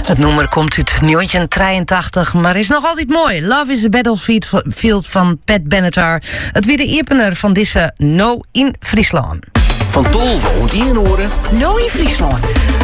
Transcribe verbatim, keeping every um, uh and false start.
Het nummer komt uit negentien drieëntachtig, maar is nog altijd mooi. Love is a Battlefield van Pat Benatar. Het weer de opener van deze No in Friesland. Van Tolve en Inoren. No in Friesland.